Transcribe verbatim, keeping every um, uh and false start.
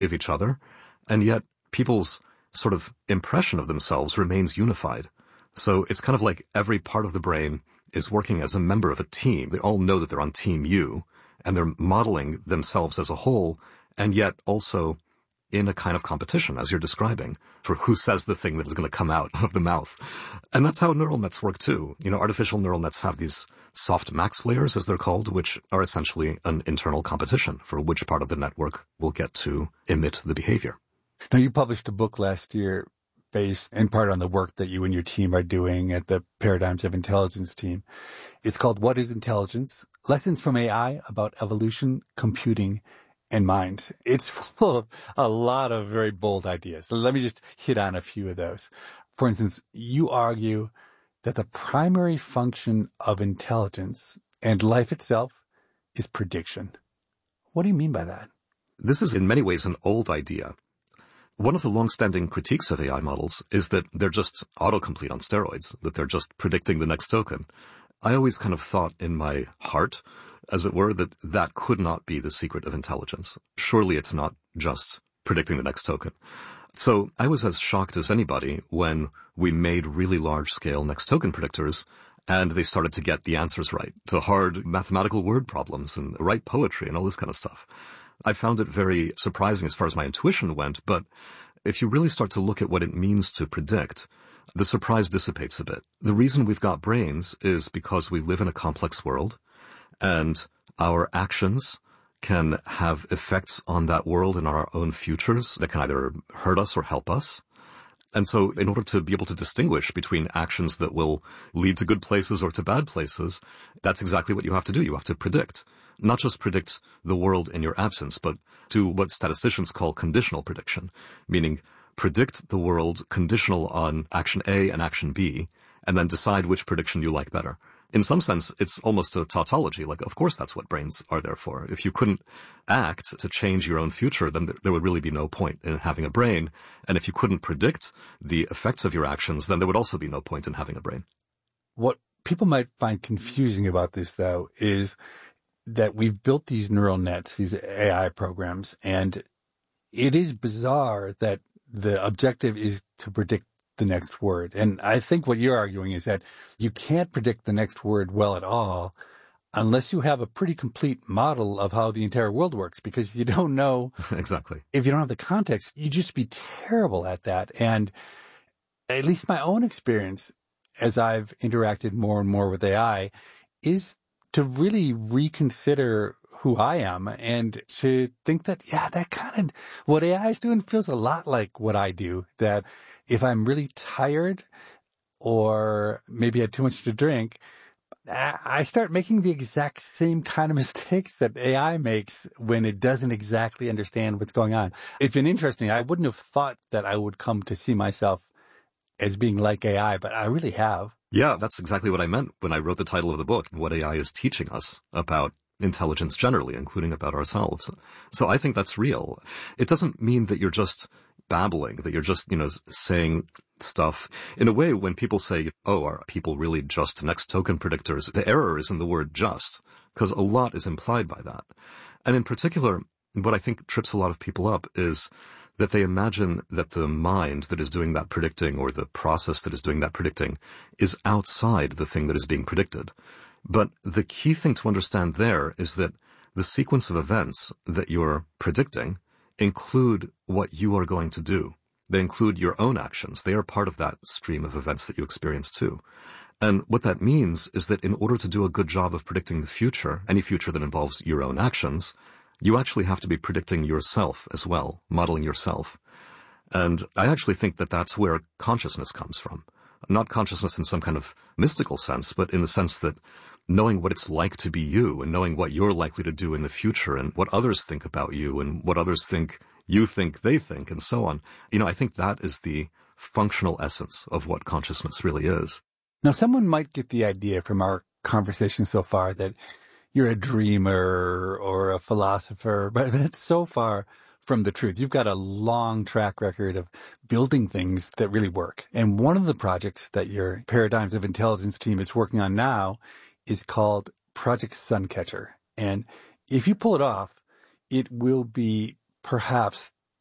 of each other, and yet people's sort of impression of themselves remains unified. So it's kind of like every part of the brain is working as a member of a team. They all know that they're on Team U, and they're modeling themselves as a whole, and yet also in a kind of competition, as you're describing, for who says the thing that is going to come out of the mouth. And that's how neural nets work too. You know, artificial neural nets have these soft max layers, as they're called, which are essentially an internal competition for which part of the network will get to emit the behavior. Now, you published a book last year based in part on the work that you and your team are doing at the Paradigms of Intelligence team. It's called What is Intelligence? Lessons from A I about Evolution, Computing, and Mind. It's full of a lot of very bold ideas. Let me just hit on a few of those. For instance, you argue that the primary function of intelligence and life itself is prediction. What do you mean by that? This is in many ways an old idea. One of the long-standing critiques of A I models is that they're just autocomplete on steroids, that they're just predicting the next token. I always kind of thought in my heart, as it were, that that could not be the secret of intelligence. Surely it's not just predicting the next token. So I was as shocked as anybody when we made really large-scale next token predictors and they started to get the answers right to hard mathematical word problems and write poetry and all this kind of stuff. I found it very surprising as far as my intuition went, but if you really start to look at what it means to predict, the surprise dissipates a bit. The reason we've got brains is because we live in a complex world, and our actions can have effects on that world and our own futures that can either hurt us or help us. And so in order to be able to distinguish between actions that will lead to good places or to bad places, that's exactly what you have to do. You have to predict. Not just predict the world in your absence, but do what statisticians call conditional prediction, meaning predict the world conditional on action A and action B, and then decide which prediction you like better. In some sense, it's almost a tautology. Like, of course, that's what brains are there for. If you couldn't act to change your own future, then there would really be no point in having a brain. And if you couldn't predict the effects of your actions, then there would also be no point in having a brain. What people might find confusing about this, though, is that we've built these neural nets, these A I programs, and it is bizarre that the objective is to predict the next word. And I think what you're arguing is that you can't predict the next word well at all unless you have a pretty complete model of how the entire world works, because you don't know. Exactly. If you don't have the context, you just be terrible at that. And at least my own experience as I've interacted more and more with A I is to really reconsider who I am and to think that, yeah, that kind of, what A I is doing feels a lot like what I do, that if I'm really tired or maybe had too much to drink, I start making the exact same kind of mistakes that A I makes when it doesn't exactly understand what's going on. It's been interesting. I wouldn't have thought that I would come to see myself as being like A I, but I really have. Yeah, that's exactly what I meant when I wrote the title of the book, what A I is teaching us about intelligence generally, including about ourselves. So I think that's real. It doesn't mean that you're just babbling, that you're just, you know, saying stuff. In a way, when people say, oh, are people really just next token predictors? The error is in the word just, because a lot is implied by that. And in particular, what I think trips a lot of people up is that they imagine that the mind that is doing that predicting, or the process that is doing that predicting, is outside the thing that is being predicted. But the key thing to understand there is that the sequence of events that you're predicting include what you are going to do. They include your own actions. They are part of that stream of events that you experience too. And what that means is that in order to do a good job of predicting the future, any future that involves your own actions, you actually have to be predicting yourself as well, modeling yourself. And I actually think that that's where consciousness comes from. Not consciousness in some kind of mystical sense, but in the sense that knowing what it's like to be you and knowing what you're likely to do in the future and what others think about you and what others think you think they think and so on. You know, I think that is the functional essence of what consciousness really is. Now, someone might get the idea from our conversation so far that you're a dreamer or a philosopher, but that's so far from the truth. You've got a long track record of building things that really work. And one of the projects that your Paradigms of Intelligence team is working on now is called Project Suncatcher. And if you pull it off, it will be perhaps